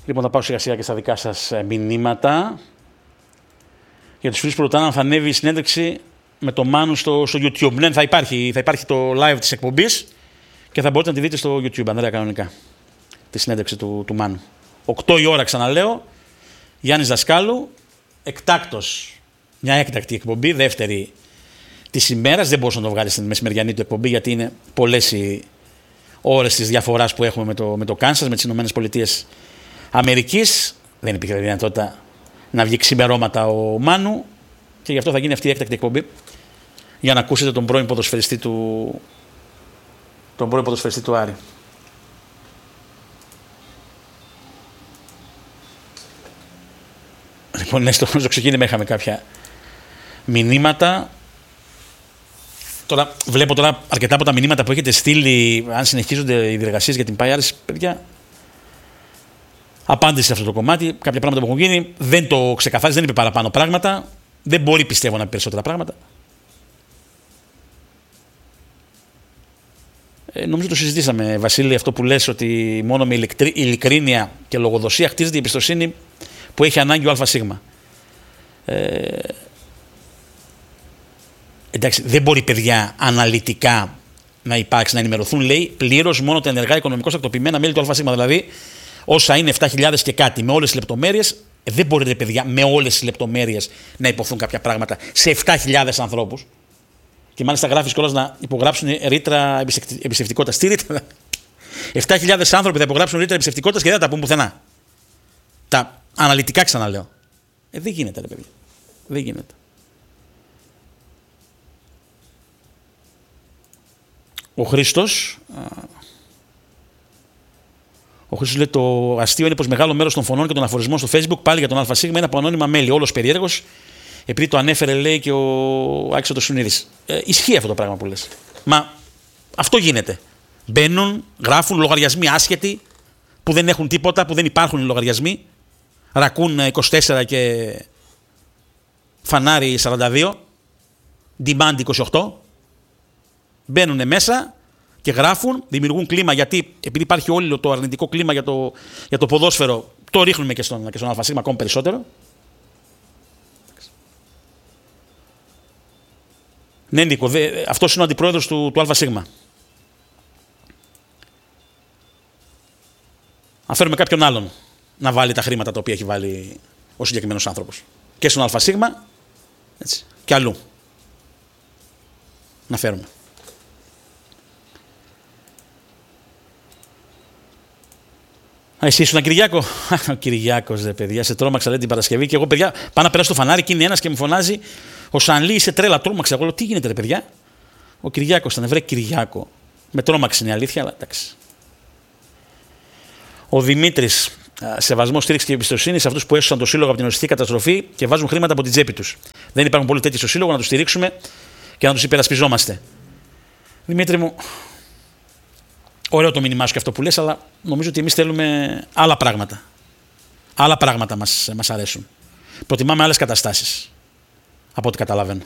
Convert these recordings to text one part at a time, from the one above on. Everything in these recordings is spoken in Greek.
Λοιπόν, θα πάω σιγά σιγά και στα δικά σας μηνύματα. Για τους φίλους που ρωτάνε αν θα ανέβει η συνέντευξη με το Μάνου στο YouTube. Ναι, θα υπάρχει το live της εκπομπής και θα μπορείτε να τη δείτε στο YouTube, Ανδρέα, κανονικά. Τη συνέντευξη του Μάνου. 8 η ώρα, ξαναλέω. Γιάννης Δασκάλου. Εκτάκτος. Μια έκτακτη εκπομπή, δεύτερη της ημέρας. Δεν μπορούσα να το βγάλει στην μεσημεριανή του εκπομπή, γιατί είναι πολλές οι ώρες της διαφοράς που έχουμε με το Κάνσας, με τις ΗΠΑ. Δεν υπήρχε δυνατότητα να βγει ξημερώματα ο Μάνου και γι' αυτό θα γίνει αυτή η έκτακτη εκπομπή για να ακούσετε τον πρώην ποδοσφαιριστή του Άρη. Λοιπόν, ναι, στο ξεκίνημα είχαμε κάποια μηνύματα. Τώρα βλέπω αρκετά από τα μηνύματα που έχετε στείλει, αν συνεχίζονται οι διεργασίες για την ΠΑΕ Άρης, παιδιά. Απάντηση σε αυτό το κομμάτι. Κάποια πράγματα που έχουν γίνει δεν το ξεκαθάρισε, δεν είπε παραπάνω πράγματα. Δεν μπορεί, πιστεύω, να πει περισσότερα πράγματα. Νομίζω το συζητήσαμε, Βασίλη, αυτό που λες, ότι μόνο με ειλικρίνεια και λογοδοσία χτίζεται η εμπιστοσύνη που έχει ανάγκη ο ΑΣ. Εντάξει, δεν μπορεί, παιδιά, αναλυτικά να υπάρξει, να ενημερωθούν, λέει, πλήρως μόνο τα ενεργά οικονομικώς τακτοποιημένα μέλη του ΑΣ. Δηλαδή, όσα είναι 7.000 και κάτι, με όλες τις λεπτομέρειες, δεν μπορείτε, παιδιά, με όλες τις λεπτομέρειες να υποθούν κάποια πράγματα σε 7.000 ανθρώπους. Και μάλιστα γράφεις κιόλας να υπογράψουν ρήτρα εμπιστευτικότητας. Τι ρήτρα? 7.000 άνθρωποι θα υπογράψουν ρήτρα εμπιστευτικότητας και δεν θα τα πούν πουθενά. Τα αναλυτικά, ξαναλέω. Δεν γίνεται, ρε παιδιά. Δεν γίνεται. Ο Χρήστος λέει: το αστείο είναι πως μεγάλο μέρος των φωνών και των αφορισμών στο Facebook πάλι για τον ΑΣ είναι από ανώνυμα μέλη. Όλος περίεργος, επειδή το ανέφερε, λέει, και ο Άκης ο Τοσουνίδης. Ισχύει αυτό το πράγμα που λες. Μα αυτό γίνεται. Μπαίνουν, γράφουν λογαριασμοί άσχετοι που δεν έχουν τίποτα, που δεν υπάρχουν οι λογαριασμοί. Ρακούν 24 και Φανάρι 42, Demand 28. Μπαίνουν μέσα και γράφουν, δημιουργούν κλίμα, γιατί επειδή υπάρχει όλο το αρνητικό κλίμα για το ποδόσφαιρο, το ρίχνουμε και στον ΑΣ ακόμη περισσότερο. Ναι, Νίκο, αυτός είναι ο αντιπρόεδρος του ΑΣ. Αν φέρουμε κάποιον άλλον να βάλει τα χρήματα τα οποία έχει βάλει ο συγκεκριμένος άνθρωπος. Και στον ΑΣ, έτσι, και αλλού. Να φέρουμε. Εσύ ήσουν Κυριάκο? Ο Κυριάκος, ρε παιδιά, σε τρόμαξα, λέει, την Παρασκευή. Και εγώ, παιδιά, πάω να περάσω το φανάρι και είναι ένας και μου φωνάζει: ο Σανλή, είσαι τρέλα, τρόμαξα. Εγώ λέω: τι γίνεται, ρε παιδιά? Ο Κυριάκος ήταν, βρε Κυριάκο. Με τρόμαξε, είναι η αλήθεια, αλλά εντάξει. Ο Δημήτρης: σεβασμό, στήριξη και εμπιστοσύνη σε αυτούς που έσωσαν το σύλλογο από την οσιστική καταστροφή και βάζουν χρήματα από την τσέπη τους. Δεν υπάρχουν πολλοί τέτοιοι στο σύλλογο, να τους στηρίξουμε και να τους υπερασπιζόμαστε. Δημήτρη μου, ωραίο το μήνυμά σου και αυτό που λες, αλλά νομίζω ότι εμείς θέλουμε άλλα πράγματα. Άλλα πράγματα μας αρέσουν. Προτιμάμε άλλες καταστάσεις, από ό,τι καταλαβαίνω.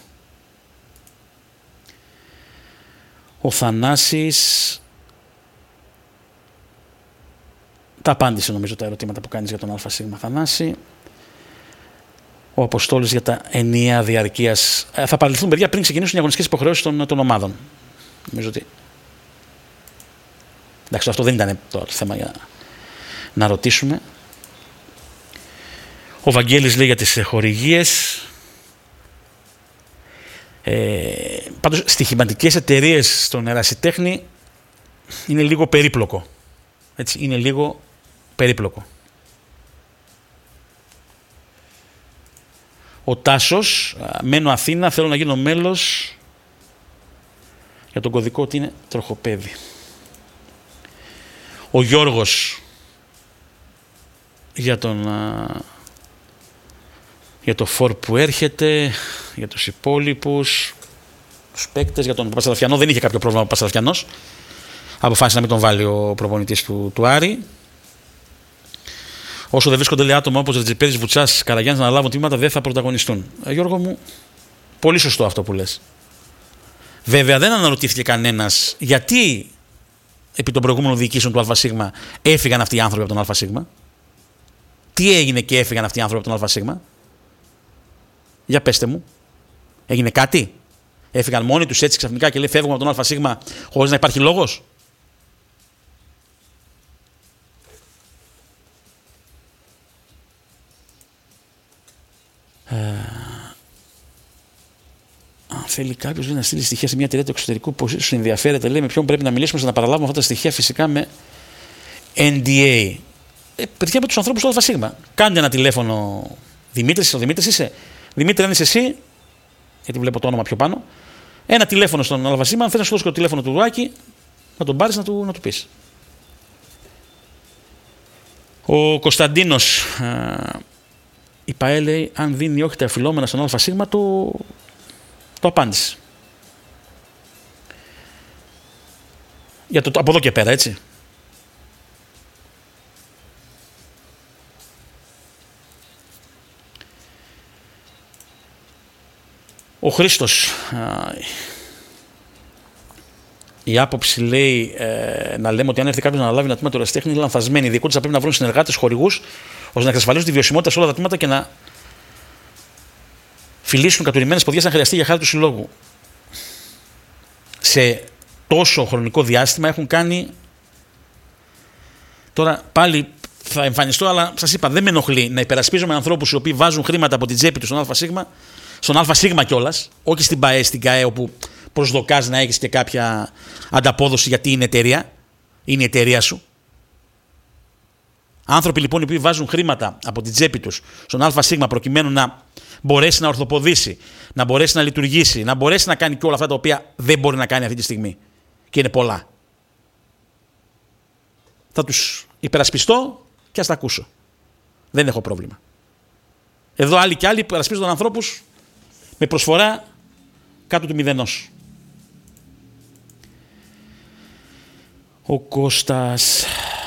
Ο Θανάσης τα απάντησε, νομίζω, τα ερωτήματα που κάνεις για τον ΑΣ, Θανάση. Ο Αποστόλης για τα ενιαία διαρκείας. Θα παραλυθούν, παιδιά, πριν ξεκινήσουν οι αγωνιστικές υποχρεώσεις των ομάδων. Νομίζω ότι... εντάξει, αυτό δεν ήταν το θέμα για να ρωτήσουμε. Ο Βαγγέλης λέει για τις χορηγίες. Πάντως, στοιχηματικές εταιρείες στον ερασιτέχνη είναι λίγο περίπλοκο. Έτσι, είναι λίγο περίπλοκο. Ο Τάσος: μένω Αθήνα, θέλω να γίνω μέλος. Για τον κωδικό ότι είναι τροχοπέδι. Ο Γιώργος για το φορ που έρχεται, για τους υπόλοιπους, τους παίκτες, για τον Παπαστραφιανό. Δεν είχε κάποιο πρόβλημα ο Παπαστραφιανός. Αποφάσισε να μην τον βάλει ο προπονητής του Άρη. Όσο δεν βρίσκονται, λέει, άτομα όπως Ρετζιπέρης, Βουτσάς, Καραγιάννης να αναλάβουν τμήματα, δεν θα πρωταγωνιστούν. Γιώργο μου, πολύ σωστό αυτό που λες. Βέβαια, δεν αναρωτήθηκε κανένας γιατί επί των προηγούμενων διοικήσεων του ΑΣ έφυγαν αυτοί οι άνθρωποι από τον ΑΣ. Τι έγινε και έφυγαν αυτοί οι άνθρωποι από τον ΑΣ? Για πέστε μου. Έγινε κάτι? Έφυγαν μόνοι τους έτσι ξαφνικά και λέει φεύγουμε από τον ΑΣ χωρίς να υπάρχει λόγος? Αν θέλει κάποιος να στείλει στοιχεία σε μια εταιρεία του εξωτερικού που σου ενδιαφέρεται, λέει με ποιον πρέπει να μιλήσουμε ώστε να παραλάβουμε αυτά τα στοιχεία, φυσικά με NDA. Παιδιά, με τους ανθρώπους του ΑΣ. Κάντε ένα τηλέφωνο. Δημήτρης, ο Δημήτρης είσαι? Δημήτρη, αν είσαι εσύ, γιατί βλέπω το όνομα πιο πάνω, ένα τηλέφωνο στον ΑΣ, αν θες να σου δώσω το τηλέφωνο του Ρουάκη, να τον πάρεις να του πεις. Ο Κωνσταντίνος, η ΠΑΕ λέει, αν δίνει όχι τα εφηλόμενα στον ΑΣ, το απάντησε. Για από εδώ και πέρα, έτσι. Ο Χρήστος, η άποψη λέει να λέμε ότι αν έρθει κάποιος να αναλάβει ένα τμήμα του ερασιτέχνη είναι λανθασμένη. Οι διοικητές θα πρέπει να βρουν συνεργάτες, χορηγούς, ώστε να εξασφαλίσουν τη βιωσιμότητα σε όλα τα τμήματα και να φιλήσουν κατουρημένες ποδιές αν χρειαστεί για χάρη του συλλόγου. Σε τόσο χρονικό διάστημα έχουν κάνει. Τώρα πάλι θα εμφανιστώ, αλλά σας είπα, δεν με ενοχλεί να υπερασπίζομαι ανθρώπους οι οποίοι βάζουν χρήματα από την τσέπη τους στον ΑΣ κιόλας, όχι στην ΠΑΕ, στην ΚΑΕ, όπου προσδοκάς να έχεις και κάποια ανταπόδοση γιατί είναι εταιρεία, είναι η εταιρεία σου. Άνθρωποι λοιπόν οι οποίοι βάζουν χρήματα από την τσέπη τους στον ΑΣ προκειμένου να μπορέσει να ορθοποδήσει, να μπορέσει να λειτουργήσει, να μπορέσει να κάνει και όλα αυτά τα οποία δεν μπορεί να κάνει αυτή τη στιγμή. Και είναι πολλά. Θα τους υπερασπιστώ και ας τα ακούσω. Δεν έχω πρόβλημα. Εδώ άλλοι και άλλοι υπερασπίζονται ανθρώπους με προσφορά κάτω του μηδενός. Ο Κώστας.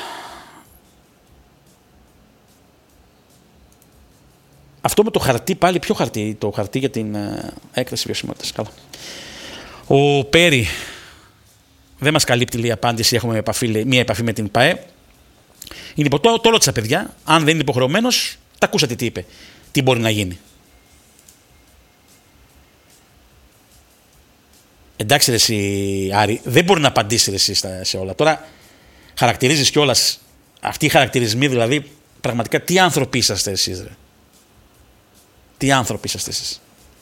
Αυτό με το χαρτί, πάλι ποιο χαρτί? Το χαρτί για την έκθεση βιωσιμότητας. Καλά. Ο Πέρι, δεν μας καλύπτει λέει απάντηση, έχουμε μία επαφή με την ΠΑΕ. Είναι το ρώτησα παιδιά, αν δεν είναι υποχρεωμένος, τα ακούσατε τι είπε. Τι μπορεί να γίνει. Εντάξει ρε εσύ Άρη, δεν μπορεί να απαντήσει ρε εσύ σε όλα. Τώρα χαρακτηρίζεις κιόλας, αυτοί οι χαρακτηρισμοί δηλαδή, πραγματικά τι άνθρωποι είσαστε εσείς ρε. Τι άνθρωποι είσαστε εσείς.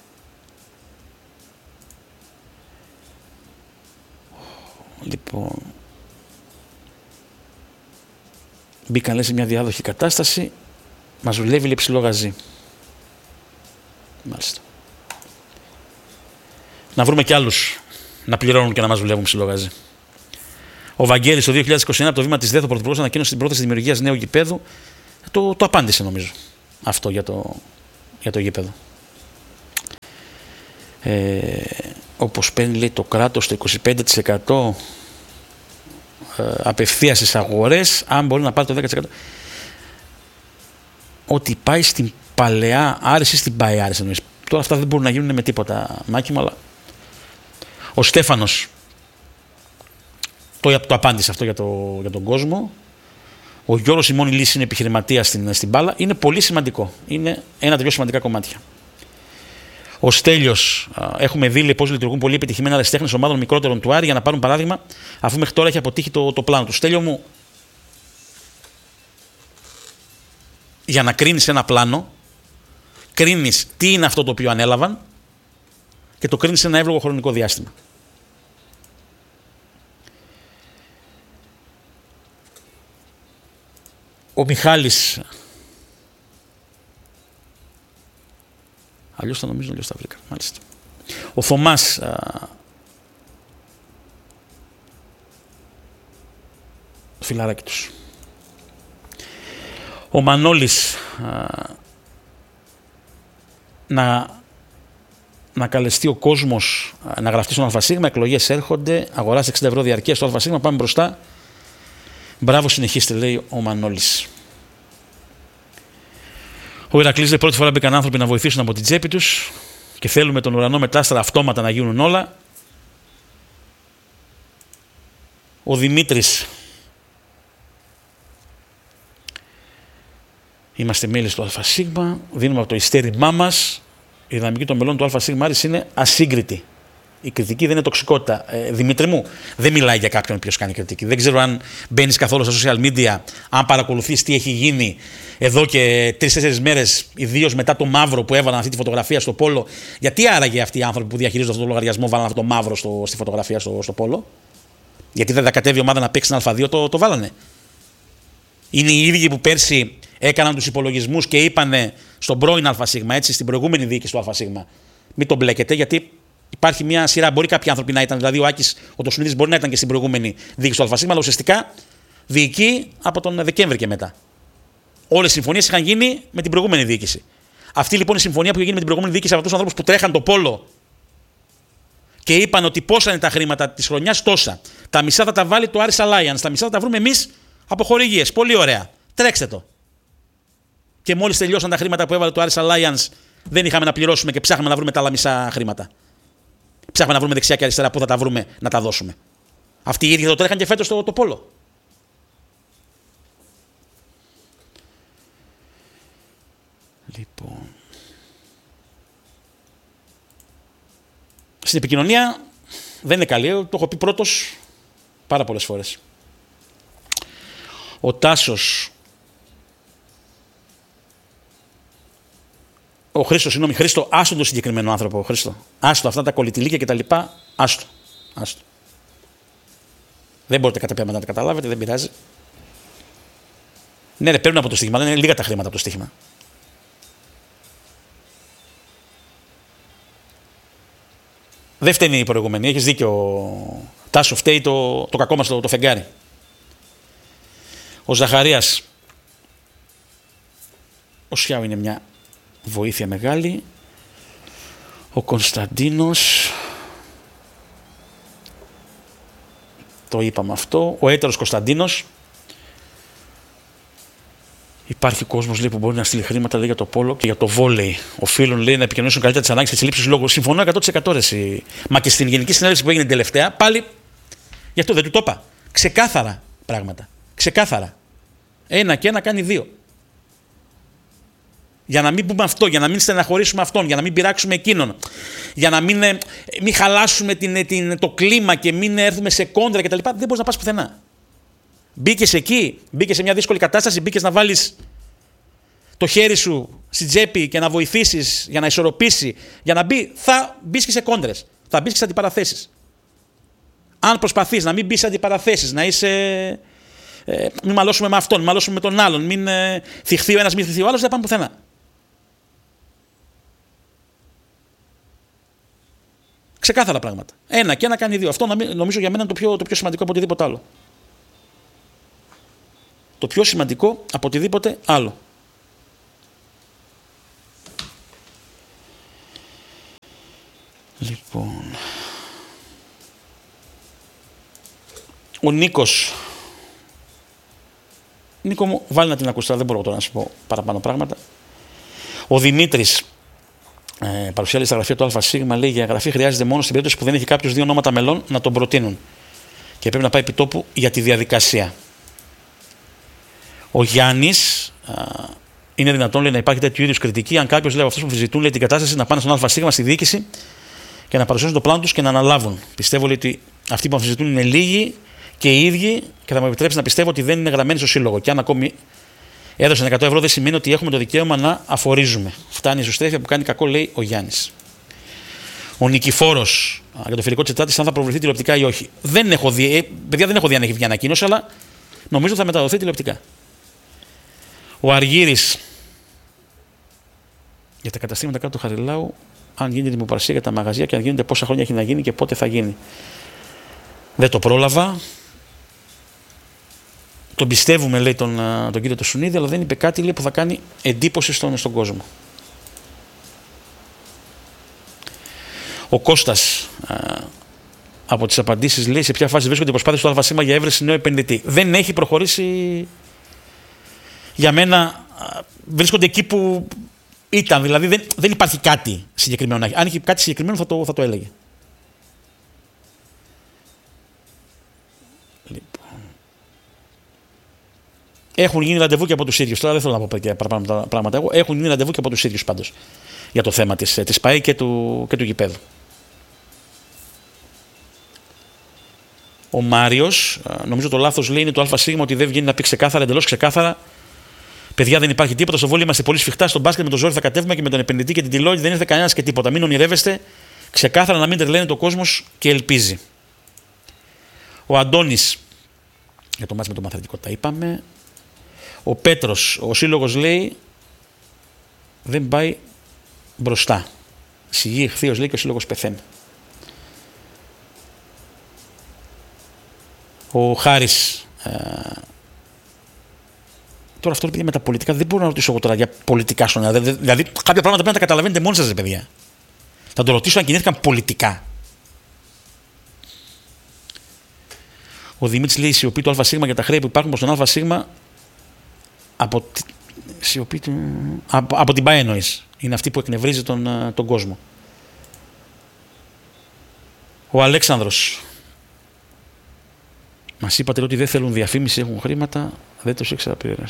Λοιπόν, μπήκαν λέει σε μια διάδοχη κατάσταση, μας δουλεύει λέει ψηλό γαζί. Μάλιστα. Να βρούμε κι άλλους να πληρώνουν και να μας δουλεύουν ψηλό γαζί. Ο Βαγγέλης το 2021 από το βήμα της ΔΕΘ ο Πρωθυπουργός ανακοίνωσε την πρόταση δημιουργίας νέου γηπέδου. Το απάντησε νομίζω αυτό για το γήπεδο. Όπως παίρνει λέει το κράτος το 25% απευθείας στις αγορές, αν μπορεί να πάρει το 10%. Ότι πάει στην παλαιά άρεση, στην ΠΑΕ άρεση. Τώρα αυτά δεν μπορούν να γίνουν με τίποτα, Μάκη μου, αλλά ο Στέφανος το απάντησε αυτό για τον κόσμο. Ο Γιώργος η μόνη λύση είναι επιχειρηματίας στην μπάλα. Είναι πολύ σημαντικό. Είναι ένα από τα πιο σημαντικά κομμάτια. Ο Στέλιος, έχουμε δει πώς λειτουργούν πολύ επιτυχημένα αεραστέχνες ομάδων μικρότερων του Άρη για να πάρουν παράδειγμα, αφού μέχρι τώρα έχει αποτύχει το πλάνο του. Στέλιο μου, για να κρίνεις ένα πλάνο, κρίνεις τι είναι αυτό το οποίο ανέλαβαν και το κρίνεις σε ένα εύλογο χρονικό διάστημα. Ο Μιχάλης, αλλιώς θα νομίζω, αλλιώς θα βρήκα, μάλιστα. Ο Θωμάς, φιλαράκι τους. Ο Μανώλης, να καλεστεί ο κόσμος να γραφτεί στον ΑΣ, εκλογές έρχονται, αγοράσει 60 ευρώ διαρκεία στο ΑΣ, πάμε μπροστά. Μπράβο, συνεχίστε, λέει ο Μανώλης. Ο Ηρακλής λέει: πρώτη φορά μπήκαν άνθρωποι να βοηθήσουν από την τσέπη τους και θέλουμε τον ουρανό με τα άστρα αυτόματα να γίνουν όλα. Ο Δημήτρης. Είμαστε μέλη του ΑΣ, δίνουμε από το ειστέρημά μας. Η δυναμική των μελών του ΑΣ είναι ασύγκριτη. Η κριτική δεν είναι τοξικότητα. Δημήτρη μου, δεν μιλάει για κάποιον ποιος κάνει κριτική. Δεν ξέρω αν μπαίνεις καθόλου στα social media, αν παρακολουθείς τι έχει γίνει εδώ και 3-4 μέρες, ιδίως μετά το μαύρο που έβαλαν αυτή τη φωτογραφία στο πόλο. Γιατί άραγε αυτοί οι άνθρωποι που διαχειρίζονται αυτό το λογαριασμό βάλαν αυτό το μαύρο στη φωτογραφία στο πόλο? Γιατί δεν θα κατέβει η ομάδα να παίξει στην Α2, το βάλανε. Είναι οι ίδιοι που πέρσι έκαναν τους υπολογισμούς και είπανε στον πρώην ΑΣ, έτσι, στην προηγούμενη διοίκηση του ΑΣ, μην τον μπλέκετε, γιατί υπάρχει μια σειρά. Μπορεί κάποιοι άνθρωποι να ήταν, δηλαδή ο Άκης, ο Τοσουνίδης μπορεί να ήταν και στην προηγούμενη διοίκηση του ΑΣ, αλλά ουσιαστικά διοικεί από τον Δεκέμβρη και μετά. Όλες οι συμφωνίες είχαν γίνει με την προηγούμενη διοίκηση. Αυτή λοιπόν η συμφωνία που είχε γίνει με την προηγούμενη διοίκηση από τους ανθρώπους που τρέχαν το πόλο και είπαν ότι πόσα είναι τα χρήματα της χρονιάς, τόσα. Τα μισά θα τα βάλει το Aris Alliance, τα μισά θα τα βρούμε εμείς από χορηγίες. Πολύ ωραία. Τρέξτε το. Και μόλις τελειώσαν τα χρήματα που έβαλε το Aris Alliance, δεν είχαμε να πληρώσουμε και ψάχναμε να βρούμε τα άλλα μισά χρήματα. Ψάχναμε να βρούμε δεξιά και αριστερά πού θα τα βρούμε να τα δώσουμε. Αυτοί οι ίδιοι το τρέχαν και φέτος το πόλο. Λοιπόν. Στην επικοινωνία δεν είναι καλή, το έχω πει πρώτος πάρα πολλές φορές. Ο Τάσος, ο Χρήστος, συγγνώμη, Χρήστο, άστον το συγκεκριμένο άνθρωπο, Χρήστο. Άστο αυτά τα κολλητηλίκια και τα λοιπά, άστο. Δεν μπορείτε κατά πια να τα καταλάβετε, δεν πειράζει. Ναι, ρε, παίρνουν από το στοίχημα, δεν είναι λίγα τα χρήματα από το στοίχημα. Δεν φταίνει η προηγούμενη, έχεις δίκιο. Τάσο, φταίει το κακό μας το φεγγάρι. Ο Ζαχαρίας, ο Σιάου είναι μια βοήθεια μεγάλη. Ο Κωνσταντίνος, το είπαμε αυτό. Ο έτερος Κωνσταντίνος. Υπάρχει κόσμος, λέει, που μπορεί να στείλει χρήματα, λέει, για το πόλο και για το βόλεϊ. Οφείλουν, λέει, να επικοινωνήσουν καλύτερα τις ανάγκες και τις λήψεις λόγω. Συμφωνώ 100% ρε. Μα και στην γενική συνέλευση που έγινε τελευταία, πάλι γι' αυτό δεν του το είπα. Ξεκάθαρα πράγματα. Ξεκάθαρα. 1 και 1 κάνει 2. Για να μην πούμε αυτό, για να μην στεναχωρήσουμε αυτόν, για να μην πειράξουμε εκείνον, για να μην χαλάσουμε το κλίμα και μην έρθουμε σε κόντρα κτλ. Δεν μπορείς να πας πουθενά. Μπήκες εκεί, μπήκες σε μια δύσκολη κατάσταση, μπήκες να βάλεις το χέρι σου στην τσέπη και να βοηθήσεις για να ισορροπήσει, για να μπει, θα μπεις και σε κόντρες, θα μπεις και σε αντιπαραθέσεις. Αν προσπαθείς να μην μπεις σε αντιπαραθέσεις, να είσαι. Μην μαλώσουμε με αυτόν, μην μαλώσουμε με τον άλλον, μην θυχθεί ο ένας, μην θυχθεί ο άλλος, δεν πάμε πουθενά. Ξεκάθαρα πράγματα. 1 και 1 κάνει 2. Αυτό νομίζω για μένα είναι το πιο σημαντικό από οτιδήποτε άλλο. Το πιο σημαντικό από οτιδήποτε άλλο. Λοιπόν. Ο Νίκος. Νίκο μου, βάλει να την ακουστά, δεν μπορώ τώρα να σου πω παραπάνω πράγματα. Ο Δημήτρης παρουσιάζει στα γραφεία του ΑΣ, λέει, για εγγραφή χρειάζεται μόνο στην περίπτωση που δεν έχει κάποιος 2 ονόματα μελών να τον προτείνουν. Και πρέπει να πάει επί τόπου για τη διαδικασία. Ο Γιάννης, είναι δυνατόν, λέει, να υπάρχει τέτοιου είδους κριτική, αν κάποιος, λέει, από αυτούς που αμφισβητούν, λέει, την κατάσταση, να πάνε στον ΑΣ στη διοίκηση και να παρουσιάσουν το πλάνο τους και να αναλάβουν. Πιστεύω, λέει, ότι αυτοί που αμφισβητούν είναι λίγοι και οι ίδιοι και θα μου επιτρέψει να πιστεύω ότι δεν είναι γραμμένοι στο σύλλογο. Και αν ακόμη έδωσαν 100 ευρώ, δεν σημαίνει ότι έχουμε το δικαίωμα να αφορίζουμε. Φτάνει η ισοστρέφεια που κάνει κακό, λέει ο Γιάννης. Ο Νικηφόρος, για το φιλικό της Τετάρτης, αν θα προβληθεί τηλεοπτικά ή όχι. Δεν έχω δει, παιδιά, δεν έχω δει αν έχει βγει ανακοίνωση, αλλά νομίζω θα μεταδοθεί τηλεοπτικά. Ο Αργύρης, για τα καταστήματα κάτω του Χαριλάου, αν γίνεται δημοπρασία για τα μαγαζιά και αν γίνεται πόσα χρόνια έχει να γίνει και πότε θα γίνει. Δεν το πρόλαβα. Τον πιστεύουμε, λέει, τον κύριο Τοσουνίδη, αλλά δεν είπε κάτι, λέει, που θα κάνει εντύπωση στον κόσμο. Ο Κώστας, από τις απαντήσεις, λέει, σε ποια φάση βρίσκονται οι προσπάθειες του ΑΣ για έβρεση νέου επενδυτή. Δεν έχει προχωρήσει. Για μένα βρίσκονται εκεί που ήταν. Δηλαδή δεν υπάρχει κάτι συγκεκριμένο. Αν είχε κάτι συγκεκριμένο θα το έλεγε. Λοιπόν. Έχουν γίνει ραντεβού και από τους ίδιους. Τώρα δεν θέλω να πω και παραπάνω πράγματα. Έχουν γίνει ραντεβού και από τους ίδιους πάντως για το θέμα της ΠΑΕ και του γηπέδου. Ο Μάριος, νομίζω το λάθος λέει είναι το ΑΣ ότι δεν βγαίνει να πει ξεκάθαρα, εντελώς ξεκάθαρα. Παιδιά, δεν υπάρχει τίποτα. Στο βόλιο είμαστε πολύ σφιχτά. Στον μπάσκετ με το ζόρι θα κατέβουμε και με τον επενδυτή και την τηλεόραση δεν ήρθε κανένα και τίποτα. Μην ονειρεύεστε. Ξεκάθαρα να μην τρελαίνει το κόσμος και ελπίζει. Ο Αντώνης, για το μάτς με το Μαθηματικό τα είπαμε. Ο Πέτρος, ο σύλλογος λέει δεν πάει μπροστά. Σιγή εχθείως λέει και ο σύλλογος πεθαίνει. Ο Χάρης, τώρα αυτό με τα πολιτικά δεν μπορώ να ρωτήσω εγώ τώρα για πολιτικά στον αέρα. Δηλαδή κάποια πράγματα πρέπει να τα καταλαβαίνετε μόνοι σας, παιδιά. Θα το ρωτήσω αν κινήθηκαν πολιτικά. Ο Δημήτρης λέει σιωπή του ΑΣ για τα χρέη που υπάρχουν προς τον ΑΣ από την ΠΑΕ εννοείς. Είναι αυτή που εκνευρίζει τον κόσμο. Ο Αλέξανδρος. Μας είπατε ότι δεν θέλουν διαφήμιση, έχουν χρήματα. Δεν τους ήξερα πριν.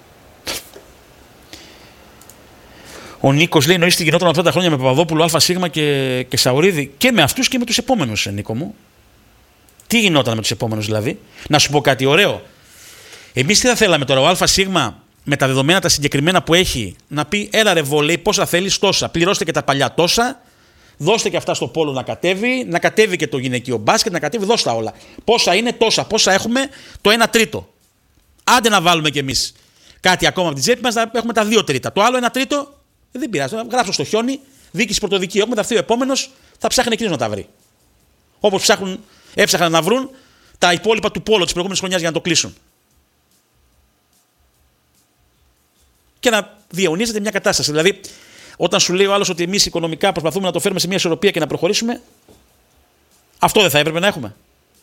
Ο Νίκος λέει: εννοείς τι γινόταν αυτά τα χρόνια με Παπαδόπουλο, ΑΣ και Σαουρίδη, και με αυτούς και με τους επόμενους, Νίκο μου. Τι γινόταν με τους επόμενους δηλαδή? Να σου πω κάτι ωραίο. Εμείς τι θα θέλαμε τώρα, ο ΑΣ με τα δεδομένα τα συγκεκριμένα που έχει, να πει: έλα ρε βολέι, πόσα θέλεις, τόσα. Πληρώστε και τα παλιά τόσα. Δώστε και αυτά στο πόλο να κατέβει και το γυναικείο μπάσκετ, να κατέβει, δώσ' τα όλα. Πόσα είναι, τόσα. Πόσα έχουμε, το 1/3. Άντε να βάλουμε κι εμείς κάτι ακόμα από την τσέπη μας, να έχουμε τα 2/3. Το άλλο 1/3 δεν πειράζει. Γράψω στο χιόνι, διοίκηση πρωτοδικείου. Έχουμε δαχθεί ο επόμενος, θα ψάχνει εκείνος να τα βρει. Όπως έψαχναν να βρουν τα υπόλοιπα του πόλο της προηγούμενης χρονιάς για να το κλείσουν. Και να διαιωνίζεται μια κατάσταση. Δηλαδή, όταν σου λέει ο άλλος ότι εμείς οικονομικά προσπαθούμε να το φέρουμε σε μια ισορροπία και να προχωρήσουμε, αυτό δεν θα έπρεπε να έχουμε?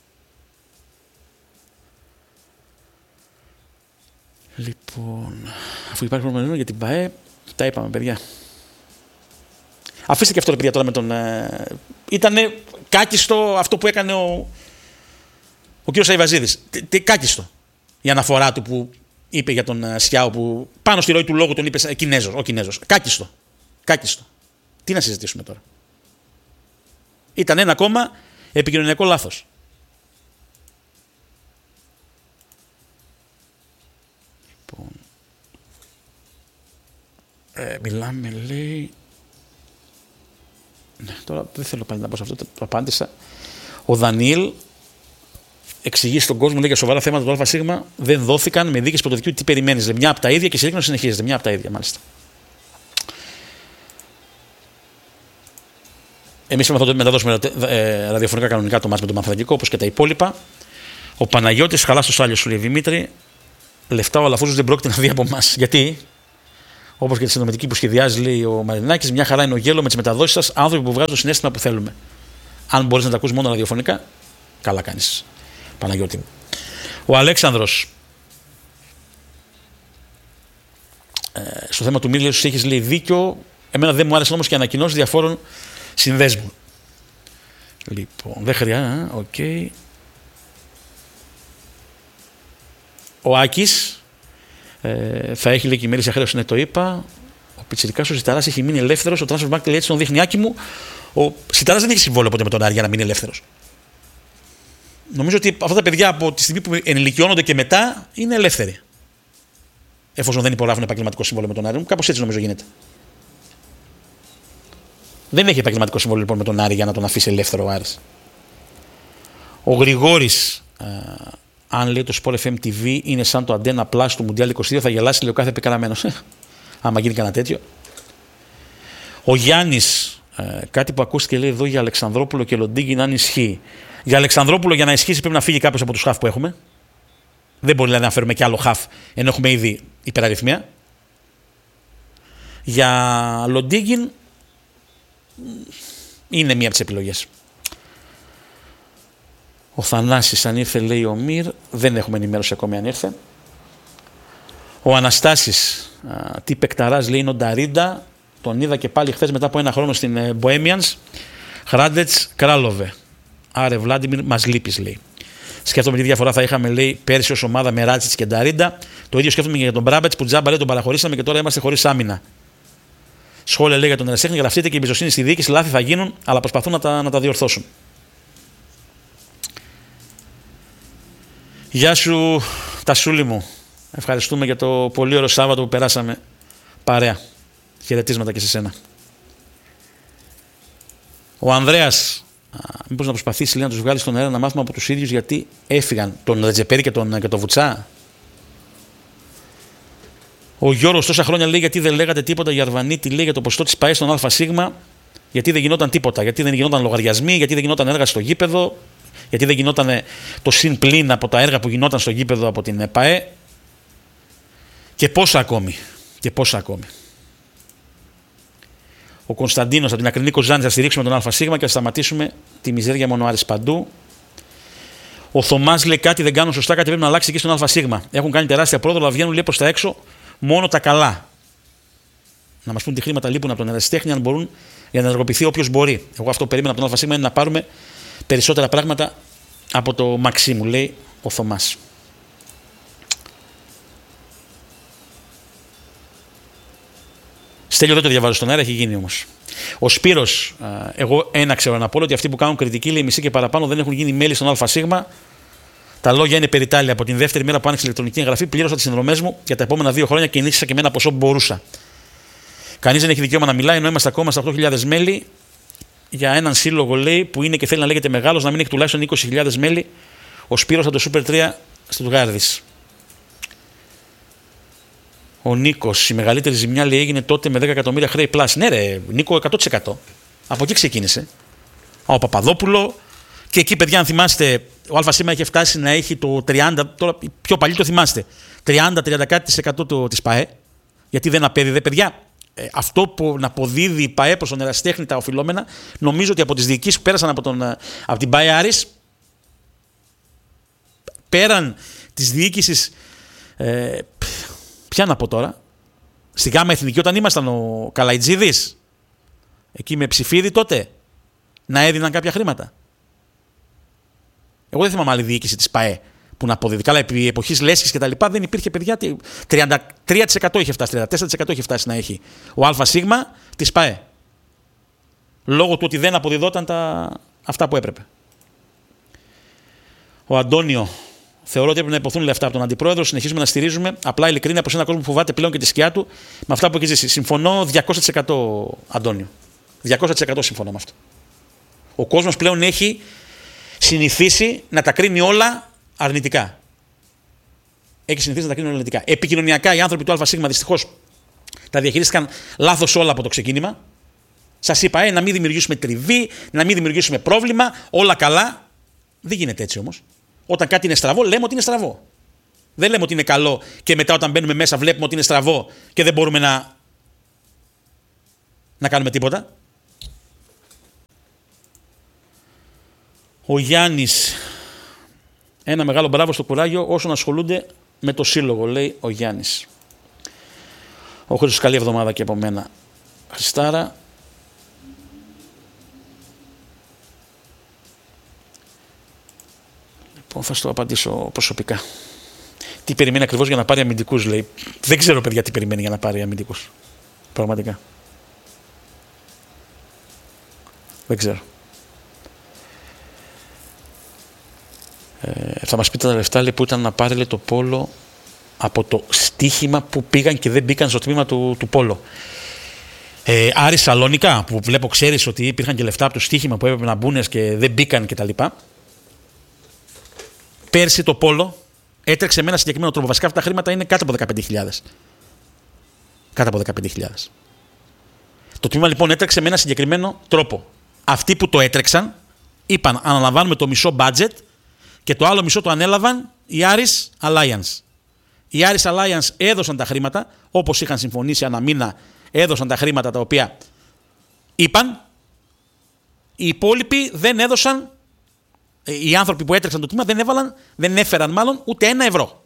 Λοιπόν, αφού υπάρχει πρόβλημα για την ΠΑΕ, τα είπαμε, παιδιά. Αφήστε και αυτό, παιδιά, τώρα με τον. Ήτανε κάκιστο αυτό που έκανε ο κύριος Αϊβαζίδης. Κάκιστο. Η αναφορά του που είπε για τον Σιάο, που πάνω στη ροή του λόγου τον είπε Κινέζος. Κάκιστο. Κάκιστο. Τι να συζητήσουμε τώρα? Ήταν ένα ακόμα επικοινωνιακό λάθος. Λοιπόν, μιλάμε, λέει. Ναι, τώρα δεν θέλω πάλι να πω σε αυτό, το απάντησα. Ο Δανιήλ εξηγεί στον κόσμο, λέει, για σοβαρά θέματα του ΑΣ δεν δόθηκαν με δίκες πρωτοδικείου. Τι περιμένεις? Μια από τα ίδια και συρρήκνωση συνεχίζεται. Μια από τα ίδια, μάλιστα. Εμείς θα το μεταδώσουμε ραδιοφωνικά κανονικά το μάτς με το Μαθηματικό, όπως και τα υπόλοιπα. Ο Παναγιώτης, χαλά στο σάλιο σου, λέει Δημήτρη, λεφτά ο Αλαφούζος δεν πρόκειται να δει από εμάς. Γιατί? Όπως και τη συνδρομητική που σχεδιάζει, λέει ο Μαρινάκης, μια χαρά είναι ο γέλο με τις μεταδόσεις σας, άνθρωποι που βγάζουν το συναίσθημα που θέλουμε. Αν μπορείς να τα ακούσεις μόνο ραδιοφωνικά, καλά κάνεις, Παναγιώτη μου. Ο Αλέξανδρος, στο θέμα του Μίλιου, σου έχεις, λέει, δίκιο. Εμένα δεν μου άρεσαν όμως και ανακοινώσεις διαφόρων συνδέσμων. Λοιπόν, δεν χρειάζεται. Οκ. Ο Άκης θα έχει, λέει, και η ημερήσια χρέωση, ναι, το είπα. Ο Πιτσιρικάς ο Σιταράς έχει μείνει ελεύθερος. Ο Transfermarkt έτσι τον δείχνει, Άκη μου. Ο Σιταράς δεν έχει συμβόλαιο ποτέ με τον Άρη για να μείνει ελεύθερος. Νομίζω ότι αυτά τα παιδιά από τη στιγμή που ενηλικιώνονται και μετά είναι ελεύθεροι. Εφόσον δεν υπογράφουν επαγγελματικό συμβόλαιο με τον Άρη. Κάπως έτσι νομίζω γίνεται. Δεν έχει επαγγελματικό συμβόλαιο λοιπόν με τον Άρη για να τον αφήσει ελεύθερο ο Άρης. Ο Γρηγόρης, αν λέει το Sport FM TV είναι σαν το Antenna Plus του Mundial 22, θα γελάσει, λέει ο κάθε επικαραμένος. Άμα γίνει κανένα τέτοιο. Ο Γιάννης, κάτι που ακούστηκε, λέει εδώ για Αλεξανδρόπουλο και Λοντίγκιν, αν ισχύει. Για Αλεξανδρόπουλο, για να ισχύσει, πρέπει να φύγει κάποιος από τους χαφ που έχουμε. Δεν μπορεί, δηλαδή, να φέρουμε κι άλλο χαφ, ενώ έχουμε ήδη υπεραριθμία. Για Λοντίγκιν είναι μία από τις επιλογές. Ο Θανάσης, αν ήρθε, λέει ο Μυρ, δεν έχουμε ενημέρωση ακόμη αν ήρθε. Ο Αναστάσης, τι παικταράς, λέει, είναι ο Νταρίντα. Τον είδα και πάλι χθες μετά από ένα χρόνο στην Bohemians. Χράντετς, Κράλοβε. Άρε Βλάντιμιρ, μας λείπεις, λέει. Σκέφτομαι τι διαφορά θα είχαμε, λέει, πέρσι ως ομάδα με Ράτσιτς και Νταρίντα. Το ίδιο σκέφτομαι και για τον Μπράμπετς που τζάμπα, λέει, τον παραχωρήσαμε και τώρα είμαστε χωρίς άμυνα. Σχόλια, λέει, για τον ερασιτέχνη, γραφτείτε και η εμπιστοσύνη στη διοίκηση. Λάθη θα γίνουν, αλλά προσπαθούν να τα διορθώσουν. Γεια σου, Τασούλη μου. Ευχαριστούμε για το πολύ ωραίο Σάββατο που περάσαμε παρέα. Χαιρετίσματα και σε σένα. Ο Ανδρέας, μήπως να προσπαθήσει, λέει, να τους βγάλει στον αέρα να μάθουμε από τους ίδιους γιατί έφυγαν, τον Ρετζεπέρη και τον Βουτσά. Ο Γιώργος τόσα χρόνια λέει γιατί δεν λέγατε τίποτα για Αρβανίτη, λέει για το ποσοστό της ΠΑΕ στον ΑΣ, γιατί δεν γινόταν τίποτα, γιατί δεν γινόταν λογαριασμοί, γιατί δεν γινόταν έργα στο γήπεδο, γιατί δεν γινόταν το συν πλήν από τα έργα που γινόταν στο γήπεδο από την ΠΑΕ και πόσα ακόμη. Ο Κωνσταντίνος από την Ακρινή Κοζάνη, θα στηρίξουμε τον ΑΣ και θα σταματήσουμε τη μιζέρια μονοάρης παντού. Ο Θωμάς λέει κάτι δεν κάνουν σωστά, κάτι πρέπει να αλλάξει εκεί στον ΑΣ. Έχουν κάνει τεράστια πρόοδο, αλλά βγαίνουν, λέει, προς τα έξω μόνο τα καλά. Να μας πούν τι χρήματα λείπουν από τον ερασιτέχνη, αν μπορούν, για να ενεργοποιηθεί όποιος μπορεί. Εγώ αυτό περίμενα από τον ΑΣ είναι να πάρουμε περισσότερα πράγματα από το Μαξίμου, λέει ο Θωμάς. Στέλιο δεν το διαβάζω στον αέρα, έχει γίνει όμως. Ο Σπύρος, εγώ ένα ξέρω να πω, ότι αυτοί που κάνουν κριτική, λέει, μισή και παραπάνω δεν έχουν γίνει μέλη στον ΑΣ. Τα λόγια είναι περιτάλια. Από την δεύτερη μέρα που άνοιξε η ηλεκτρονική εγγραφή, πλήρωσα τις συνδρομές μου για τα επόμενα 2 χρόνια και ενίσχυσα και με ένα ποσό που μπορούσα. Κανείς δεν έχει δικαίωμα να μιλάει, ενώ είμαστε ακόμα στα 8.000 μέλη για έναν σύλλογο, λέει, που είναι και θέλει να λέγεται μεγάλος, να μην έχει τουλάχιστον 20.000 μέλη. Ο Σπύρος από το Super 3 Στουτγκάρδης. Ο Νίκος, η μεγαλύτερη ζημιά, λέει, έγινε τότε με 10 εκατομμύρια χρέη πλάση. Ναι, ρε, Νίκο, 100%. Από εκεί ξεκίνησε. Ο Παπαδόπουλο. Και εκεί, παιδιά, αν θυμάστε, ο ΑΣ είχε φτάσει να έχει το 30%, τώρα πιο παλιό το θυμάστε, 30-30% της ΠΑΕ, γιατί δεν απέδιδε. Παιδιά, αυτό που να αποδίδει η ΠΑΕ προς τον ερασιτέχνη τα οφειλόμενα, νομίζω ότι από τις διοικήσεις που πέρασαν από την ΠΑΕ Άρης, πέραν της διοίκησης, ποια να πω τώρα, στη ΓΑΜΑ Εθνική όταν ήμασταν ο Καλαϊτζίδης, εκεί με Ψηφίδη τότε, να έδιναν κάποια χρήματα. Εγώ δεν θυμάμαι άλλη διοίκηση της ΠΑΕ που να αποδίδει. Καλά, επί εποχής Λέσχης και τα λοιπά δεν υπήρχε, παιδιά. 33% είχε φτάσει, 34% είχε φτάσει να έχει ο ΑΣ της ΠΑΕ. Λόγω του ότι δεν αποδιδόταν αυτά που έπρεπε. Ο Αντώνιο, θεωρώ ότι έπρεπε να υποθούν λεφτά από τον αντιπρόεδρο. Συνεχίζουμε να στηρίζουμε. Απλά ειλικρίνεια προς έναν κόσμο που φοβάται πλέον και τη σκιά του με αυτά που έχει ζήσει. Συμφωνώ 200%, Αντώνιο. 200% συμφωνώ με αυτό. Ο κόσμος πλέον έχει συνηθίσει να τα κρίνει όλα αρνητικά. Έχει συνηθίσει να τα κρίνει όλα αρνητικά. Επικοινωνιακά οι άνθρωποι του ΑΣ δυστυχώς τα διαχειρίστηκαν λάθος όλα από το ξεκίνημα. Σας είπα, να μην δημιουργήσουμε τριβή, να μην δημιουργήσουμε πρόβλημα, όλα καλά. Δεν γίνεται έτσι όμως. Όταν κάτι είναι στραβό, λέμε ότι είναι στραβό. Δεν λέμε ότι είναι καλό και μετά όταν μπαίνουμε μέσα βλέπουμε ότι είναι στραβό και δεν μπορούμε να κάνουμε τίποτα. Ο Γιάννης, ένα μεγάλο μπράβο στο κουράγιο όσων ασχολούνται με το σύλλογο, λέει ο Γιάννης. Ο Χρήστος, καλή εβδομάδα και από μένα. Χριστάρα. Λοιπόν, θα στο απαντήσω προσωπικά. Τι περιμένει ακριβώς για να πάρει αμυντικούς, λέει. Δεν ξέρω, παιδιά, τι περιμένει για να πάρει αμυντικούς. Πραγματικά. Δεν ξέρω. Θα μας πείτε τα λεφτά, λέει, που ήταν να πάρει, λέει, το πόλο από το στοίχημα που πήγαν και δεν μπήκαν στο τμήμα του πόλο. Άρη Σαλόνικα, που βλέπω, ξέρεις ότι υπήρχαν και λεφτά από το στοίχημα που έπρεπε να μπουν και δεν μπήκαν κτλ. Πέρσι το πόλο έτρεξε με ένα συγκεκριμένο τρόπο. Βασικά αυτά τα χρήματα είναι κάτω από 15.000. Κάτω από 15.000. Το τμήμα λοιπόν έτρεξε με ένα συγκεκριμένο τρόπο. Αυτοί που το έτρεξαν είπαν αναλαμβάνουμε το μισό budget και το άλλο μισό το ανέλαβαν οι Aris Alliance. Οι Aris Alliance έδωσαν τα χρήματα, όπως είχαν συμφωνήσει ανά μήνα, έδωσαν τα χρήματα τα οποία είπαν. Οι υπόλοιποι δεν έδωσαν, οι άνθρωποι που έτρεξαν το τμήμα δεν έφεραν μάλλον ούτε €1.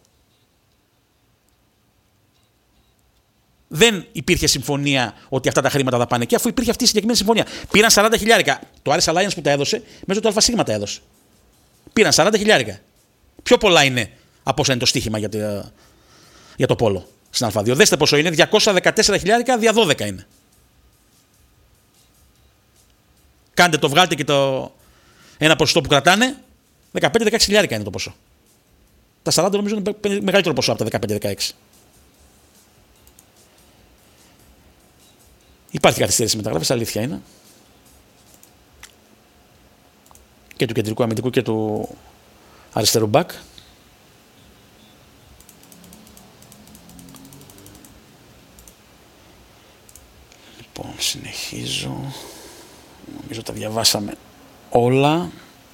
Δεν υπήρχε συμφωνία ότι αυτά τα χρήματα θα πάνε εκεί, αφού υπήρχε αυτή η συγκεκριμένη συμφωνία. Πήραν 40.000. Το Aris Alliance που τα έδωσε, μέσω του ΑΣ τα έδωσε. Πήραν 40.000. Πιο πολλά είναι από όσο είναι το στοίχημα για το πόλο στην Α2. Δέστε πόσο είναι, 214 χιλιάρικα δια 12 είναι. Κάντε το, βγάλτε και το ένα ποσοστό που κρατάνε, 15-16 χιλιάρικα είναι το ποσό. Τα 40 νομίζω είναι μεγαλύτερο ποσό από τα 15-16. Υπάρχει καθυστέρηση μεταγράφης, αλήθεια είναι. Και του κεντρικού αμυντικού και του αριστερού μπακ. Λοιπόν, συνεχίζω. Νομίζω τα διαβάσαμε όλα.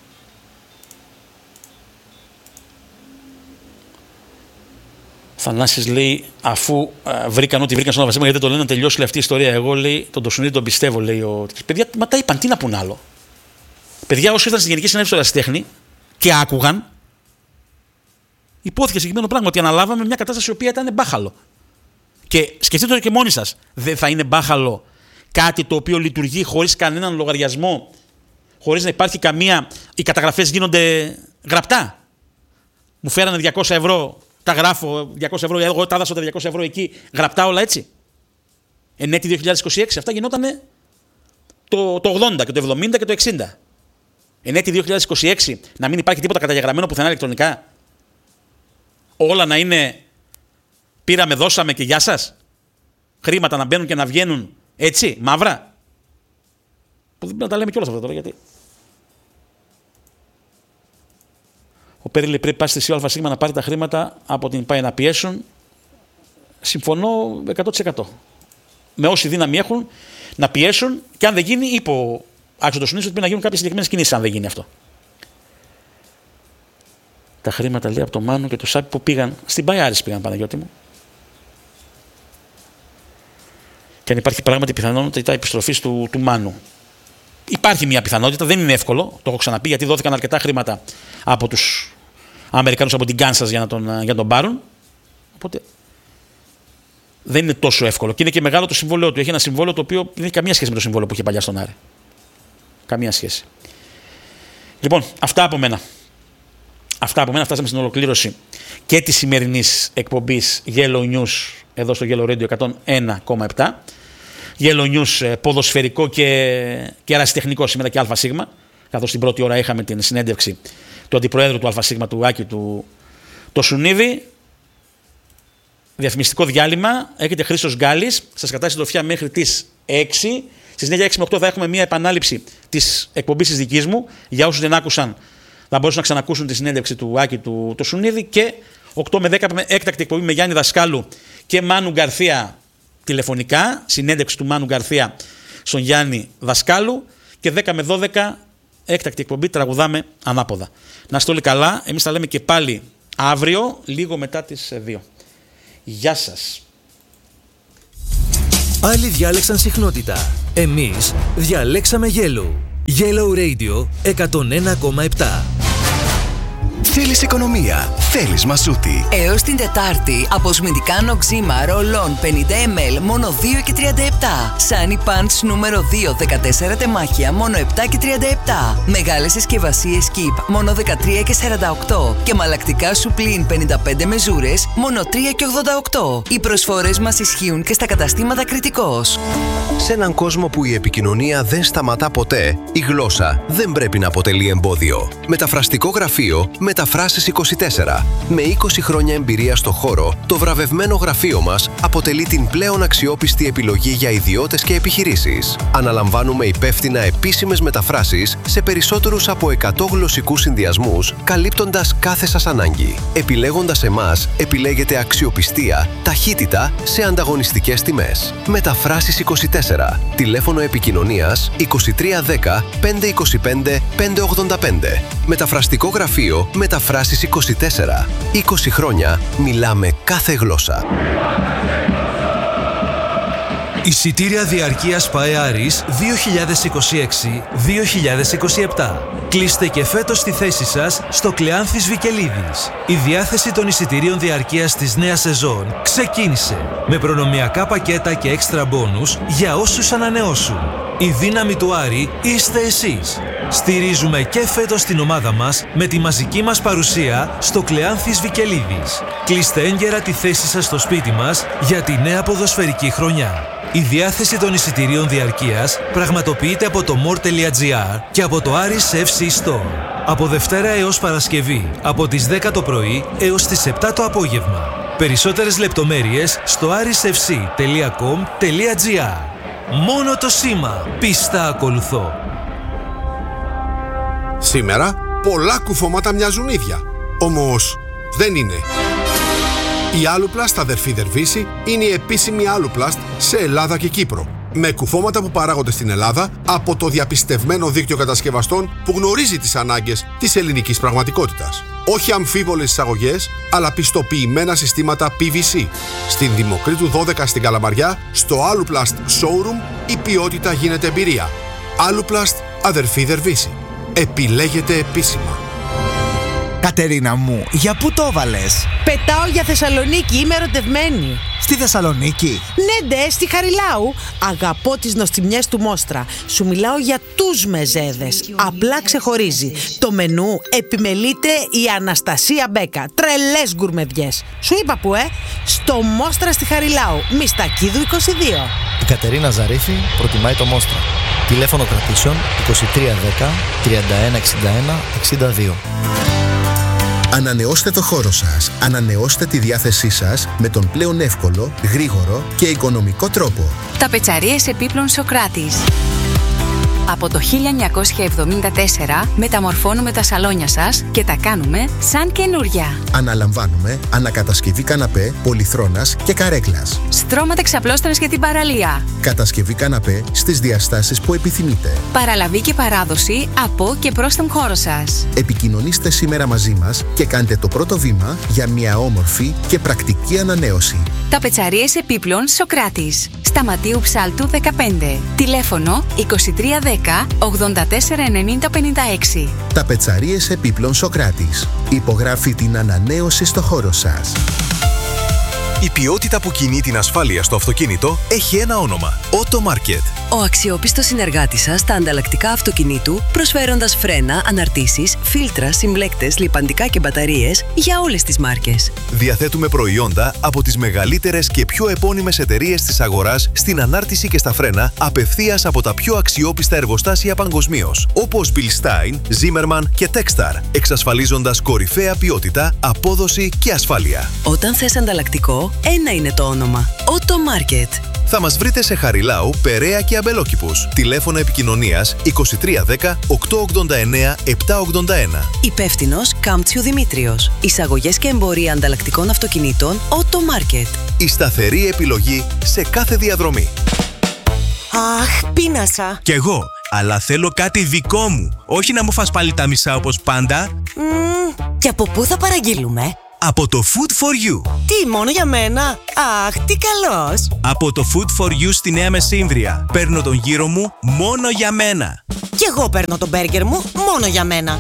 Θανάσης λέει, αφού βρήκαν στον Αλφασίγμα, γιατί δεν το λένε να τελειώσει αυτή η ιστορία. Εγώ, λέει, τον Τοσουνίδη τον πιστεύω, λέει ο. Παιδιά, μα τα είπαν, τι να πουν άλλο. Παιδιά, όσοι ήρθαν στη Γενική Συνέλευση του Ερασιτέχνη και άκουγαν, υπόθηκε συγκεκριμένο πράγμα ότι αναλάβαμε μια κατάσταση η οποία ήταν μπάχαλο. Και σκεφτείτε το και μόνοι σας, δεν θα είναι μπάχαλο κάτι το οποίο λειτουργεί χωρίς κανέναν λογαριασμό, χωρίς να υπάρχει καμία. Οι καταγραφές γίνονται γραπτά. Μου φέρανε 200 ευρώ, τα γράφω 200 ευρώ, εγώ τα δώσω τα 200 ευρώ εκεί, γραπτά όλα έτσι. Εν έτη 2026, αυτά γινότανε το 80 και το 70 και το 60. Εν έτη 2026 να μην υπάρχει τίποτα καταγεγραμμένο πουθενά ηλεκτρονικά. Όλα να είναι πήραμε, δώσαμε και γεια σας. Χρήματα να μπαίνουν και να βγαίνουν έτσι, μαύρα. Που δεν πρέπει να τα λέμε κιόλας αυτά τώρα, γιατί. Ο Πέρι λέει πρέπει πάση στη ΣΥΟ να πάρει τα χρήματα από την ΠΑΕ να πιέσουν. Συμφωνώ 100%. Με όση δύναμη έχουν να πιέσουν και αν δεν γίνει, είπε ο Άξιο Τοσουνίδης ότι πρέπει να γίνουν κάποιες συγκεκριμένες κινήσεις αν δεν γίνει αυτό. Τα χρήματα λέει από το Μάνο και το Σάπι που πήγαν στην ΠΑΕ Άρης πήγαν, Παναγιώτη μου. Και αν υπάρχει πράγματι πιθανότητα επιστροφής του Μάνου. Υπάρχει μια πιθανότητα, δεν είναι εύκολο, το έχω ξαναπεί, γιατί δόθηκαν αρκετά χρήματα από τους Αμερικανούς από την Κάνσας για να τον πάρουν. Οπότε δεν είναι τόσο εύκολο. Και είναι και μεγάλο το συμβόλαιο του. Έχει ένα συμβόλαιο το οποίο δεν έχει καμία σχέση με το συμβόλαιο που είχε παλιά στον Άρη. Καμία σχέση. Λοιπόν, αυτά από μένα. Φτάσαμε στην ολοκλήρωση και της σημερινής εκπομπής Yellow News εδώ στο Yellow Radio 101,7. Yellow News ποδοσφαιρικό και ερασιτεχνικό σήμερα και ΑΣ, καθώς την πρώτη ώρα είχαμε την συνέντευξη του αντιπροέδρου του ΑΣ, του Άκη του Τοσουνίδη. Διαφημιστικό διάλειμμα. Έχετε Χρήστος Γκάλης. Σας κρατάει συντροφιά μέχρι τις 6. Στις 9 με 8 θα έχουμε μια επανάληψη της εκπομπής της δικής μου. Για όσους δεν άκουσαν, θα μπορούσαν να ξανακούσουν τη συνέντευξη του Άκη του Τοσουνίδη. Και 8 με 10 έκτακτη εκπομπή με Γιάννη Δασκάλου και Μάνου Γκαρθία τηλεφωνικά. Συνέντευξη του Μάνου Γκαρθία στον Γιάννη Δασκάλου. Και 10 με 12 έκτακτη εκπομπή Τραγουδάμε Ανάποδα. Να είστε όλοι καλά. Εμείς τα λέμε και πάλι αύριο, λίγο μετά τις 2. Γεια σας. Άλλοι διάλεξαν συχνότητα. Εμείς διαλέξαμε Yellow. Yellow Radio 101,7. Θέλεις οικονομία, θέλεις μασούτη. Έως την Τετάρτη, αποσμητικά νοξίμα ρολών 50 ml μόνο 2 και 37. Sunny Pants νούμερο 2, 14 τεμάχια μόνο 7 και 37. Μεγάλες συσκευασίες Keep μόνο 13 και 48. Και μαλακτικά Supreme 55 μεζούρες μόνο 3 και 88. Οι προσφορές μας ισχύουν και στα καταστήματα Κρητικός. Σε έναν κόσμο που η επικοινωνία δεν σταματά ποτέ, η γλώσσα δεν πρέπει να αποτελεί εμπόδιο. Μεταφραστικό γραφείο Μεταφράσεις 24. Με 20 χρόνια εμπειρία στο χώρο, το βραβευμένο γραφείο μας αποτελεί την πλέον αξιόπιστη επιλογή για ιδιώτες και επιχειρήσεις. Αναλαμβάνουμε υπεύθυνα επίσημες μεταφράσεις σε περισσότερους από 100 γλωσσικούς συνδυασμούς, καλύπτοντας κάθε σας ανάγκη. Επιλέγοντας εμάς, επιλέγετε αξιοπιστία, ταχύτητα σε ανταγωνιστικές τιμές. Μεταφράσεις 24. Τηλέφωνο επικοινωνίας 2310 525 585. Μεταφραστικό γραφείο Μεταφράσεις 24. 20 χρόνια μιλάμε κάθε γλώσσα. Εισιτήρια διαρκείας ΠΑΕ Άρης 2026-2027. Κλείστε και φέτος τη θέση σας στο Κλεάνθης Βικελίδης. Η διάθεση των εισιτηρίων διαρκείας της νέας σεζόν ξεκίνησε με προνομιακά πακέτα και έξτρα μπόνους για όσους ανανεώσουν. Η δύναμη του Άρη είστε εσείς. Στηρίζουμε και φέτος την ομάδα μας με τη μαζική μας παρουσία στο Κλεάνθης Βικελίδης. Κλείστε έγκαιρα τη θέση σας στο σπίτι μας για τη νέα ποδοσφαιρική χρονιά. Η διάθεση των εισιτηρίων διαρκείας πραγματοποιείται από το more.gr και από το Aris FC Store. Από Δευτέρα έως Παρασκευή, από τις 10 το πρωί έως τις 7 το απόγευμα. Περισσότερες λεπτομέρειες στο arisfc.com.gr. Μόνο το σήμα πίστα ακολουθώ. Σήμερα πολλά κουφώματα μοιάζουν ίδια. Όμως δεν είναι. Η Aluplast αδερφή Δερβίση είναι η επίσημη Aluplast σε Ελλάδα και Κύπρο. Με κουφώματα που παράγονται στην Ελλάδα από το διαπιστευμένο δίκτυο κατασκευαστών που γνωρίζει τις ανάγκες της ελληνικής πραγματικότητας. Όχι αμφίβολες εισαγωγές, αλλά πιστοποιημένα συστήματα PVC. Στην Δημοκρίτου 12 στην Καλαμαριά, στο Aluplast Showroom, η ποιότητα γίνεται εμπειρία. Aluplast αδερφή Δερβίση. Επιλέγετε επίσημα. Κατερίνα μου, για πού το βάλες? Πετάω για Θεσσαλονίκη, είμαι ερωτευμένη. Στη Θεσσαλονίκη? Ναι, στη Χαριλάου. Αγαπώ τις νοστιμιές του Μόστρα. Σου μιλάω για τους μεζέδες. Απλά ξεχωρίζει. Το μενού επιμελείται η Αναστασία Μπέκα. Τρελές γκουρμεδιές. Σου είπα που, στο Μόστρα στη Χαριλάου. Μιστακίδου 22. Η Κατερίνα Ζαρίφη προτιμάει το Μόστρα. Τηλέφωνο κρατήσεων 2310 3161 62. Ανανεώστε το χώρο σας. Ανανεώστε τη διάθεσή σας με τον πλέον εύκολο, γρήγορο και οικονομικό τρόπο. Ταπετσαρίες επίπλων Σοκράτης. Από το 1974 μεταμορφώνουμε τα σαλόνια σας και τα κάνουμε σαν καινούρια. Αναλαμβάνουμε ανακατασκευή καναπέ, πολυθρόνας και καρέκλας. Στρώματα ξαπλώστρας για την παραλία. Κατασκευή καναπέ στις διαστάσεις που επιθυμείτε. Παραλαβή και παράδοση από και προς τον χώρο σας. Επικοινωνήστε σήμερα μαζί μας και κάντε το πρώτο βήμα για μια όμορφη και πρακτική ανανέωση. Ταπετσαρίες επίπλων Σοκράτης. Σταματίου Ψάλτου 15. Τηλέφωνο 2310 84 90 56. Ταπετσαρίες επίπλων Σοκράτης. Υπογράφει την ανανέωση στο χώρο σας. Η ποιότητα που κινεί την ασφάλεια στο αυτοκίνητο έχει ένα όνομα. Automarket. Ο αξιόπιστος συνεργάτης σας στα ανταλλακτικά αυτοκινήτου, προσφέροντας φρένα, αναρτήσεις, φίλτρα, συμπλέκτες, λιπαντικά και μπαταρίες για όλες τις μάρκες. Διαθέτουμε προϊόντα από τις μεγαλύτερες και πιο επώνυμες εταιρείες της αγοράς στην ανάρτηση και στα φρένα, απευθείας από τα πιο αξιόπιστα εργοστάσια παγκοσμίως, όπως Bilstein, Zimmermann και Techstar, εξασφαλίζοντας κορυφαία ποιότητα, απόδοση και ασφάλεια. Όταν θες ανταλλακτικό, ένα είναι το όνομα. Automarket. Θα μας βρείτε σε Χαριλάου, Περαία και Αμπελόκηπους. Τηλέφωνο επικοινωνίας 2310 889 781. Υπεύθυνος Κάμπτσιου Δημήτριος. Εισαγωγές και εμπορία ανταλλακτικών αυτοκινήτων Automarket. Η σταθερή επιλογή σε κάθε διαδρομή. Αχ, πείνασα. Κι εγώ, αλλά θέλω κάτι δικό μου. Όχι να μου φας πάλι τα μισά όπως πάντα. Και από πού θα παραγγείλουμε? Από το Food for You. Τι, μόνο για μένα? Αχ, τι καλός. Από το Food for You στη Νέα Μεσύμβρια. Παίρνω τον γύρο μου μόνο για μένα. Κι εγώ παίρνω τον μπέργκερ μου μόνο για μένα.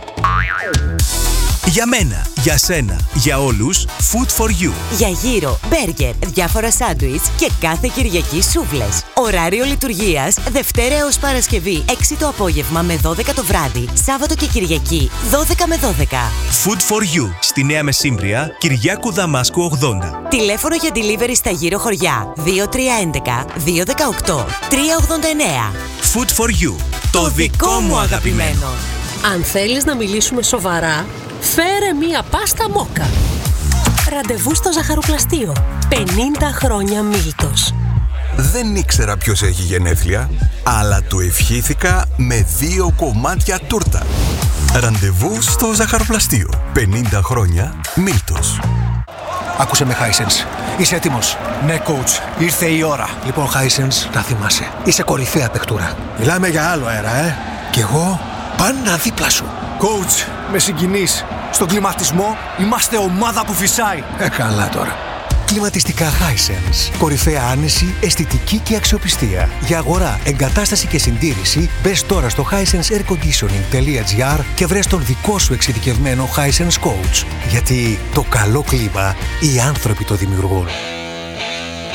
Για μένα, για σένα, για όλους, Food for You. Για γύρο, μπέργκερ, διάφορα σάντουιτς και κάθε Κυριακή σούβλες. Ωράριο λειτουργίας Δευτέρα έως Παρασκευή 6 το απόγευμα με 12 το βράδυ. Σάββατο και Κυριακή 12 με 12. Food for You στη Νέα Μεσύμβρια, Κυριάκου Δαμάσκου 80. Τηλέφωνο για delivery στα γύρω χωριά 2311 218 389. Food for You. Το δικό μου αγαπημένο. Αν θέλεις να μιλήσουμε σοβαρά, φέρε μία πάστα μόκα. Ραντεβού στο ζαχαρουπλαστείο. 50 χρόνια Μίλτος. Δεν ήξερα ποιος έχει γενέθλια, αλλά του ευχήθηκα με 2 κομμάτια τούρτα. Ραντεβού στο ζαχαροπλαστείο. 50 χρόνια Μίλτος. Άκουσε με, Hisense. Είσαι έτοιμος? Ναι, coach. Ήρθε η ώρα. Λοιπόν, Hisense, να θυμάσαι. Είσαι κορυφαία παιχτούρα. Μιλάμε για άλλο αέρα, Κι εγώ πάντα δίπλα σου. Coach, με συγκινείς. Στον κλιματισμό είμαστε ομάδα που φυσάει. Καλά τώρα. Κλιματιστικά Hisense. Κορυφαία άνεση, αισθητική και αξιοπιστία. Για αγορά, εγκατάσταση και συντήρηση, μπες τώρα στο hisenseairconditioning.gr και βρες τον δικό σου εξειδικευμένο Hisense Coach. Γιατί το καλό κλίμα οι άνθρωποι το δημιουργούν.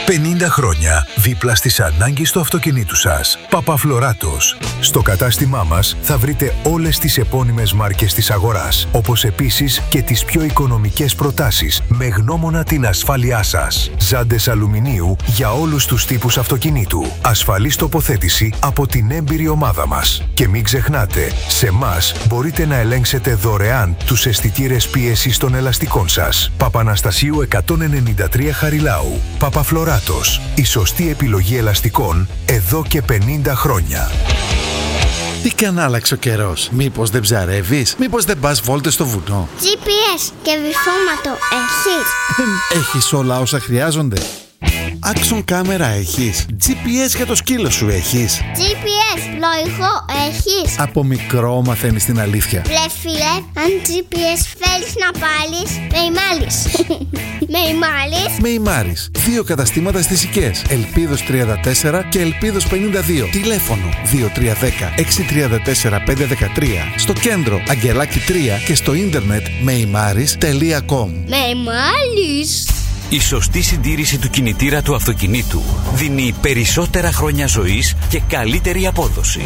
50 χρόνια δίπλα στις ανάγκες του αυτοκινήτου σας. Παπαφλωράτος. Στο κατάστημά μας θα βρείτε όλες τις επώνυμες μάρκες της αγοράς, όπως επίσης και τις πιο οικονομικές προτάσεις με γνώμονα την ασφάλειά σας. Ζάντες αλουμινίου για όλους τους τύπους αυτοκινήτου. Ασφαλής τοποθέτηση από την έμπειρη ομάδα μας. Και μην ξεχνάτε, σε μας μπορείτε να ελέγξετε δωρεάν τους αισθητήρες πίεσης των ελαστικών σας. Παπαναστασίου 193 Χαριλάου. Παπαφλωράτος. Η σωστή επιλογή ελαστικών εδώ και 50 χρόνια. Τι κι αν άλλαξε ο καιρός. Μήπως δεν ψαρεύεις, μήπως δεν πας βόλτες στο βουνό. GPS και βυθόματο έχεις? Έχεις όλα όσα χρειάζονται. Action κάμερα έχεις? GPS για το σκύλο σου έχεις? GPS πλοηγό έχεις? Από μικρό μαθαίνεις την αλήθεια. Ρε φίλε, αν GPS θέλεις να πάρεις, με ημάλεις. Με ημάλεις? Με ημάρεις. 2 καταστήματα στις Οικές. Ελπίδος 34 και Ελπίδος 52. Τηλέφωνο 2310 634 513. Στο κέντρο Αγγελάκη 3 και στο ίντερνετ meimaaris.com. Με ημάλεις. Η σωστή συντήρηση του κινητήρα του αυτοκινήτου δίνει περισσότερα χρόνια ζωής και καλύτερη απόδοση.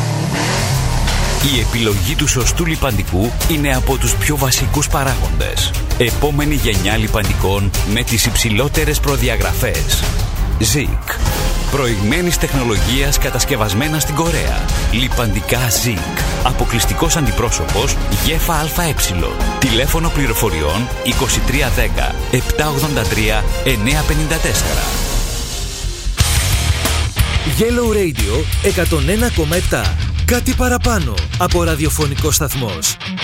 Η επιλογή του σωστού λιπαντικού είναι από τους πιο βασικούς παράγοντες. Επόμενη γενιά λιπαντικών με τις υψηλότερες προδιαγραφές. ZIC. Προηγμένης τεχνολογίας κατασκευασμένα στην Κορέα. Λιπαντικά ZIC. Αποκλειστικός αντιπρόσωπος ΓΕΦΑΑΕ. Τηλέφωνο πληροφοριών 2310 783 954. Yellow Radio 101,7. Κάτι παραπάνω από ραδιοφωνικό σταθμός.